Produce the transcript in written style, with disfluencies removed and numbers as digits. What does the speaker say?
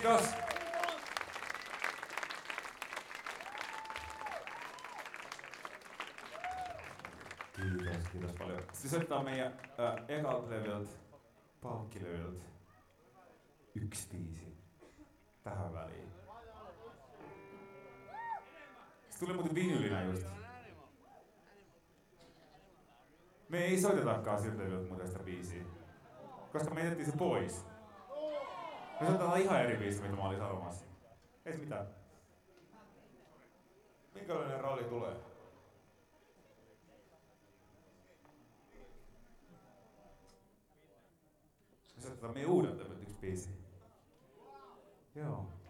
Kiitos. Kiitos paljon. Sitten soitetaan meidän ekalta levyltä, palkkilevyltä, yksi biisi tähän väliin. Se tuli muuten vinylinä just. Me ei soitetakaan siltä levyltä muuten sitä biisiä, koska me jätettiin se pois. Me soitetaan ihan eri biisi, mitä mä olin sanomassa. Ei mitään. Minkälainen ralli tulee? Me soitetaan meidän uudelta yksi biisi. Joo.